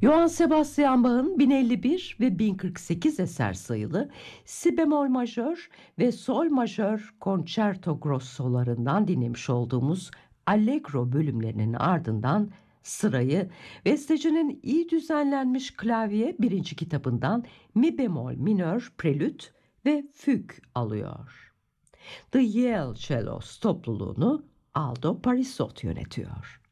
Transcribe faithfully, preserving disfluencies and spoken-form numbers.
Johann Sebastian Bach'ın bin elli bir ve bin kırk sekiz eser sayılı si bemol majör ve sol majör konçerto grossolarından dinlemiş olduğumuz Allegro bölümlerinin ardından sırayı bestecinin iyi düzenlenmiş klavye birinci kitabından mi bemol minör prelüt ve füg alıyor. The Yale Cellos topluluğunu Aldo Parisot yönetiyor.